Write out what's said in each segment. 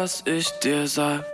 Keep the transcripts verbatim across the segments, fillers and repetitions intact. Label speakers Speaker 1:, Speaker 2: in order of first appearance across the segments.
Speaker 1: was ich dir sag.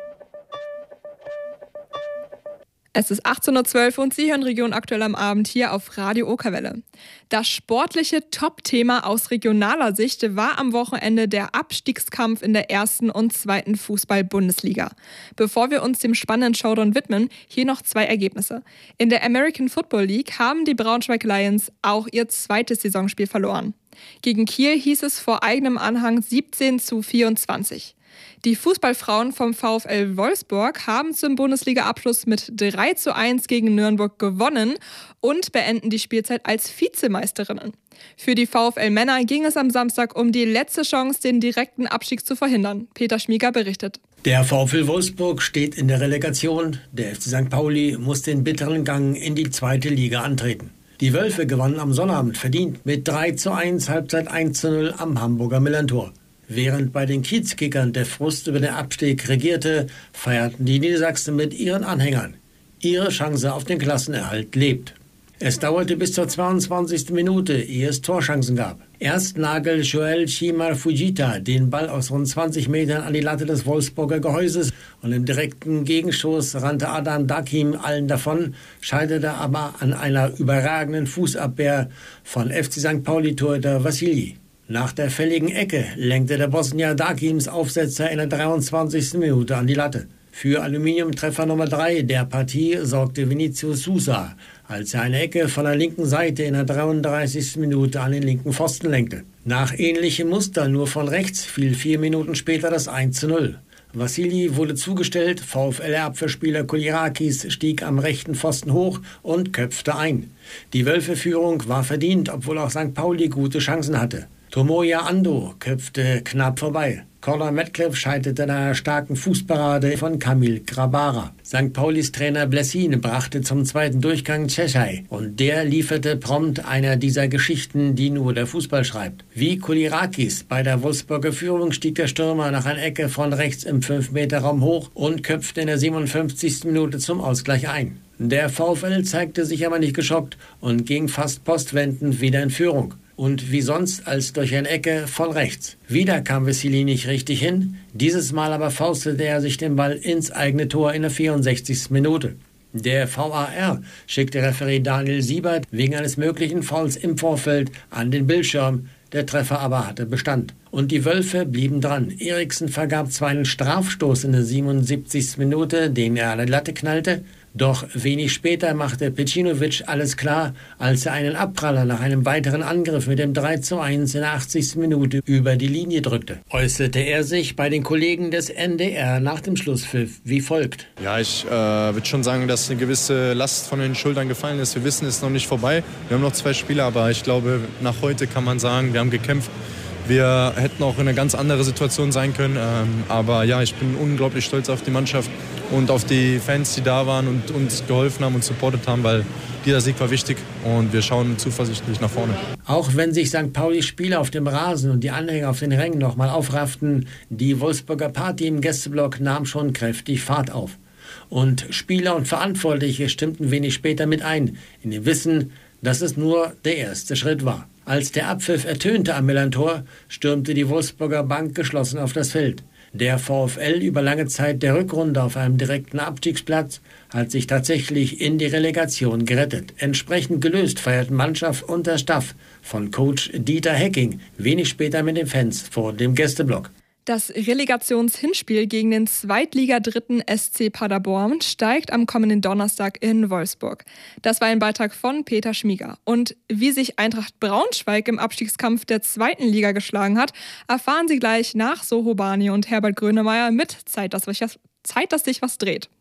Speaker 2: Es ist achtzehn Uhr zwölf und Sie hören Region aktuell am Abend hier auf Radio Okerwelle. Das sportliche Top-Thema aus regionaler Sicht war am Wochenende der Abstiegskampf in der ersten und zweiten Fußball-Bundesliga. Bevor wir uns dem spannenden Showdown widmen, hier noch zwei Ergebnisse. In der American Football League haben die Braunschweig Lions auch ihr zweites Saisonspiel verloren. Gegen Kiel hieß es vor eigenem Anhang siebzehn zu vierundzwanzig. Die Fußballfrauen vom VfL Wolfsburg haben zum Bundesliga-Abschluss mit drei zu eins gegen Nürnberg gewonnen und beenden die Spielzeit als Vizemeisterinnen. Für die VfL-Männer ging es am Samstag um die letzte Chance, den direkten Abstieg zu verhindern. Peter Schmieger berichtet.
Speaker 3: Der VfL Wolfsburg steht in der Relegation. Der F C Sankt Pauli muss den bitteren Gang in die zweite Liga antreten. Die Wölfe gewannen am Sonnabend verdient mit drei zu eins, Halbzeit eins zu null am Hamburger Millantor. Während bei den Kiezkickern der Frust über den Abstieg regierte, feierten die Niedersachsen mit ihren Anhängern. Ihre Chance auf den Klassenerhalt lebt. Es dauerte bis zur zweiundzwanzigsten Minute, ehe es Torchancen gab. Erst nagelt Joel Chimar Fujita den Ball aus rund zwanzig Metern an die Latte des Wolfsburger Gehäuses und im direkten Gegenstoß rannte Adam Dakim allen davon, scheiterte aber an einer überragenden Fußabwehr von F C Sankt Pauli-Torhüter Vassili. Nach der fälligen Ecke lenkte der Bosnier Dakims Aufsetzer in der dreiundzwanzigsten Minute an die Latte. Für Aluminiumtreffer Nummer drei der Partie sorgte Vinicius Sousa, als er eine Ecke von der linken Seite in der dreiunddreißigsten Minute an den linken Pfosten lenkte. Nach ähnlichem Muster, nur von rechts, fiel vier Minuten später das eins zu null. Vassili wurde zugestellt, VfL-Abwehrspieler Kolirakis stieg am rechten Pfosten hoch und köpfte ein. Die Wölfe-Führung war verdient, obwohl auch Sankt Pauli gute Chancen hatte. Tomoya Ando köpfte knapp vorbei. Conor Metcalf scheiterte in einer starken Fußparade von Kamil Grabara. Sankt Paulis Trainer Blessin brachte zum zweiten Durchgang Cechai und der lieferte prompt einer dieser Geschichten, die nur der Fußball schreibt. Wie Kolirakis bei der Wolfsburger Führung stieg der Stürmer nach einer Ecke von rechts im fünf Meter Raum hoch und köpfte in der siebenundfünfzigsten Minute zum Ausgleich ein. Der VfL zeigte sich aber nicht geschockt und ging fast postwendend wieder in Führung. Und wie sonst als durch eine Ecke von rechts. Wieder kam Vassili nicht richtig hin, dieses Mal aber faustete er sich den Ball ins eigene Tor in der vierundsechzigsten Minute. Der V A R schickte Referee Daniel Siebert wegen eines möglichen Fouls im Vorfeld an den Bildschirm, der Treffer aber hatte Bestand. Und die Wölfe blieben dran. Eriksen vergab zwar einen Strafstoß in der siebenundsiebzigsten Minute, den er an die Latte knallte, doch wenig später machte Pecinovic alles klar, als er einen Abpraller nach einem weiteren Angriff mit dem drei zu eins in der achtzigsten Minute über die Linie drückte. Äußerte er sich bei den Kollegen des N D R nach dem Schlusspfiff wie folgt.
Speaker 4: Ja, ich äh, würde schon sagen, dass eine gewisse Last von den Schultern gefallen ist. Wir wissen, es ist noch nicht vorbei. Wir haben noch zwei Spiele, aber ich glaube, nach heute kann man sagen, wir haben gekämpft. Wir hätten auch in eine ganz andere Situation sein können. Ähm, aber ja, ich bin unglaublich stolz auf die Mannschaft und auf die Fans, die da waren und uns geholfen haben und supportet haben, weil dieser Sieg war wichtig und wir schauen zuversichtlich nach vorne.
Speaker 3: Auch wenn sich Sankt Paulis Spieler auf dem Rasen und die Anhänger auf den Rängen nochmal aufrafften, die Wolfsburger Party im Gästeblock nahm schon kräftig Fahrt auf. Und Spieler und Verantwortliche stimmten wenig später mit ein, in dem Wissen, dass es nur der erste Schritt war. Als der Abpfiff ertönte am Millantor, stürmte die Wolfsburger Bank geschlossen auf das Feld. Der VfL über lange Zeit der Rückrunde auf einem direkten Abstiegsplatz hat sich tatsächlich in die Relegation gerettet. Entsprechend gelöst feierten Mannschaft und der Staff von Coach Dieter Hecking wenig später mit den Fans vor dem Gästeblock.
Speaker 2: Das Relegationshinspiel gegen den Zweitliga-Dritten S C Paderborn steigt am kommenden Donnerstag in Wolfsburg. Das war ein Beitrag von Peter Schmieger. Und wie sich Eintracht Braunschweig im Abstiegskampf der zweiten Liga geschlagen hat, erfahren Sie gleich nach Soho Barney und Herbert Grönemeyer mit Zeit, dass sich was, Zeit, dass sich was dreht.